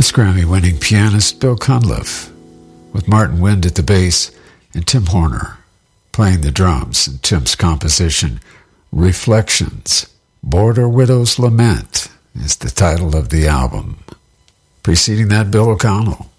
That's Grammy-winning pianist Bill Cunliffe, with Martin Wind at the bass and Tim Horner playing the drums in Tim's composition Reflections. Border Widow's Lament is the title of the album. Preceding that, Bill O'Connell